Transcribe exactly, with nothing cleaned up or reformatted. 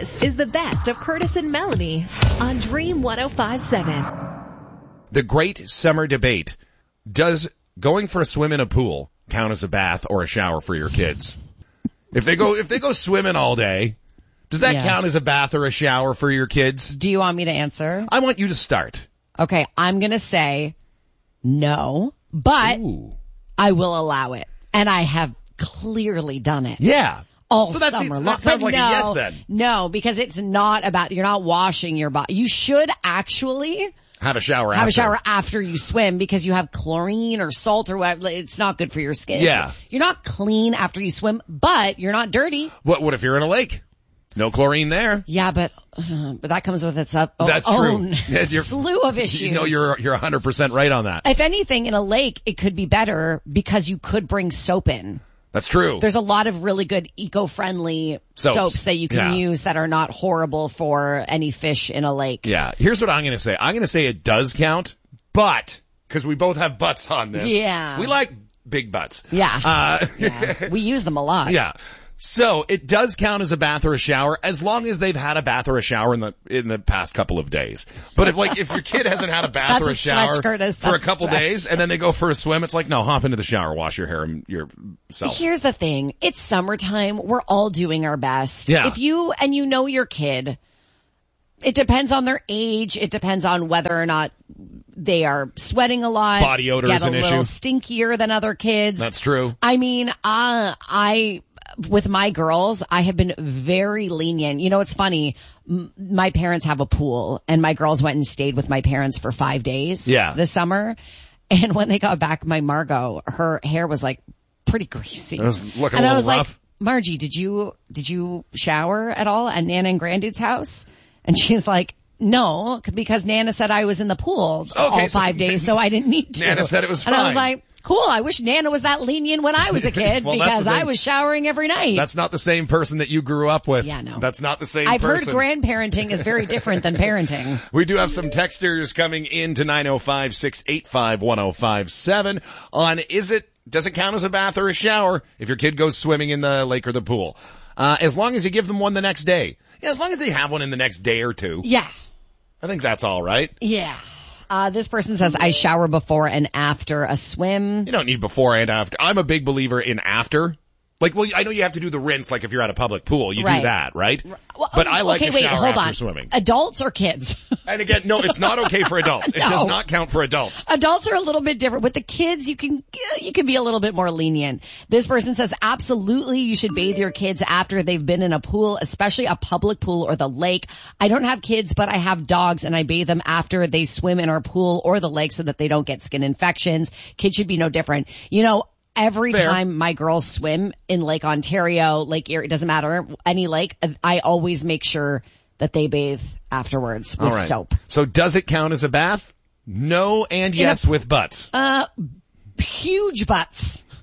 This is the best of Curtis and Melanie on Dream one oh five point seven. The great summer debate. Does going for a swim in a pool count as a bath or a shower for your kids? If they go, if they go swimming all day, does that Yeah. count as a bath or a shower for your kids? Do you want me to answer? I want you to start. Okay, I'm going to say no, but Ooh. I will allow it. And I have clearly done it. Yeah. All So that summer seems- long. that sounds But like a no, yes then. No, because it's not about, you're not washing your body. You should actually Have a shower have after. a shower after you swim because you have chlorine or salt or whatever. It's not good for your skin. Yeah. You're not clean after you swim, but you're not dirty. What, what if you're in a lake? No chlorine there. Yeah, but, uh, but that comes with its uh, That's true. own Yeah, you're- slew of issues. You know, you're, you're one hundred percent right on that. If anything, in a lake, it could be better because you could bring soap in. That's true. There's a lot of really good eco-friendly Soaps. soaps, that you can Yeah. use that are not horrible for any fish in a lake. Yeah. Here's what I'm going to say. I'm going to say it does count, but, cause we both have butts on this. Yeah. We like big butts. Yeah. Uh, Yeah. We use them a lot. yeah. So it does count as a bath or a shower as long as they've had a bath or a shower in the in the past couple of days. But if like if your kid hasn't had a bath That's or a, a stretch, shower Curtis. for a That's a couple stretch. days and then they go for a swim, it's like no, hop into the shower, wash your hair and yourself. Here's the thing. It's summertime. We're all doing our best. Yeah. If you, and you know your kid, it depends on their age. It depends on whether or not they are sweating a lot. Body odor get is an a little issue. stinkier than other kids. That's true. I mean, uh, I, with my girls, I have been very lenient. You know, it's funny. M- my parents have a pool and my girls went and stayed with my parents for five days Yeah. this summer. And when they got back, my Margot, her hair was like pretty greasy. It was looking and a I little was rough. like, Margie, did you, did you shower at all at Nana and Granddad's house? And she's like, no, because Nana said I was in the pool all so- five days, so I didn't need to. Nana said it was And I was fine. like, cool, I wish Nana was that lenient when I was a kid Well, that's because the I thing. was showering every night. That's not the same person that you grew up with. Yeah, no. That's not the same I've person. heard grandparenting is very different than parenting. We do have some texters coming in to nine oh five, six eight five, one oh five seven on is it, does it count as a bath or a shower if your kid goes swimming in the lake or the pool? Uh, as long as you give them one the next day. Yeah, as long as they have one in the next day or two. Yeah. I think that's all right. Yeah. Uh, this person says, I shower before and after a swim. You don't need before and after. I'm a big believer in after. Like, well, I know you have to do the rinse, like if you're at a public pool, you do Right. that, right? Well, But I like okay, to wait, shower hold after on. swimming. Adults or kids? And again, no, it's not okay for adults. It No. does not count for adults. Adults are a little bit different. With the kids, you can, you can be a little bit more lenient. This person says, absolutely, you should bathe your kids after they've been in a pool, especially a public pool or the lake. I don't have kids, but I have dogs and I bathe them after they swim in our pool or the lake so that they don't get skin infections. Kids should be no different. You know, every Fair. time my girls swim in Lake Ontario, Lake Erie, it doesn't matter, any lake, I always make sure that they bathe afterwards with All right. soap. So does it count as a bath? No and yes with butts. Uh, huge butts.